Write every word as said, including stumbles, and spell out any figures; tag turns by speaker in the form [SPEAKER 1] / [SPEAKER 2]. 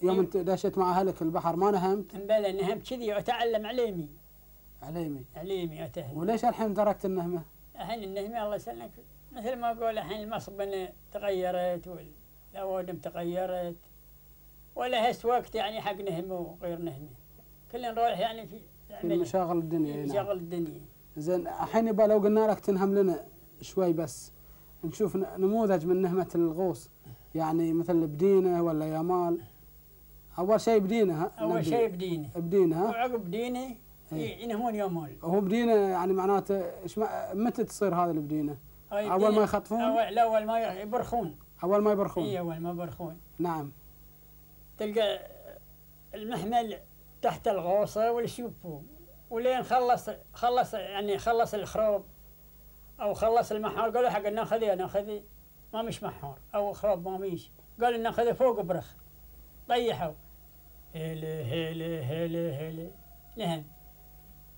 [SPEAKER 1] يوم انت دشيت مع اهلك البحر ما نهمت؟
[SPEAKER 2] بلى نهمت كذي واتعلم عليمي.
[SPEAKER 1] عليمي.
[SPEAKER 2] عليمي اتهل.
[SPEAKER 1] وليش الحين تركت النهمه؟
[SPEAKER 2] الحين النهمه الله يسلمك مثل ما اقول الحين المصبنه تغيرت والاوادم تغيرت ولا هس وقت يعني حق نهمه وغير نهمه. كلنا نروح يعني في
[SPEAKER 1] في مشاغل الدنيا.
[SPEAKER 2] مشاغل الدنيا.
[SPEAKER 1] زين الحين يبا لو قلنا لك تنهم لنا شوي بس نشوف نموذج من نهمة الغوص، يعني مثل بدينه ولا يامال. أول شيء بدينه ها؟
[SPEAKER 2] أول شيء بدينه.
[SPEAKER 1] بدينه ها؟
[SPEAKER 2] وعقب بدينه ينهمون يامال.
[SPEAKER 1] هو بدينه يعني معناته إيش متى تصير هذا البدينه؟ أول ما يخطفون؟
[SPEAKER 2] أول لا أول ما يبرخون.
[SPEAKER 1] أول ما يبرخون.
[SPEAKER 2] إي أول ما يبرخون.
[SPEAKER 1] نعم.
[SPEAKER 2] تلقى المحمل تحت الغوصة والشوفو ولين خلص خلص يعني خلص الخروب او خلص المحار قالوا حق ناخذه ناخذه ما مش محار او خروب ما مش قالوا ناخذه فوق برخ طيحوا هيله هيله هيله هيله نهم